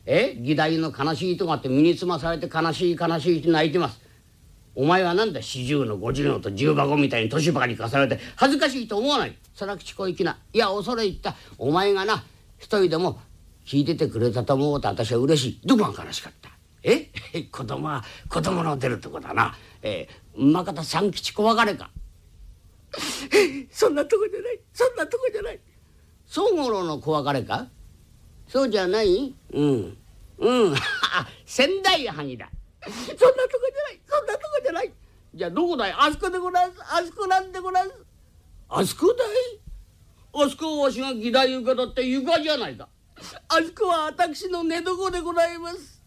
義太夫の悲しいとがって身につまされて悲しい悲しいって泣いてます。お前はなんだ40の50のと重箱みたいに年ばかり重ねて恥ずかしいと思わない。そら口小粋な。いや恐れ入った。お前がな一人でも聞いててくれたと思うと私は嬉しい。どこが悲しかった。子供は子供の出るとこだな。馬方三吉小別れか。そんなとこじゃない。そんなとこじゃない。宗五郎の小別れか。そうじゃない。仙台萩だ。そんなとこじゃない。そんなとこじゃない。じゃあどこだい。あそこでごらんす。あそこなんでごらんす。あそこだい。あそこはわしが義太夫かだって床じゃないか。あそこは私の寝床でございます。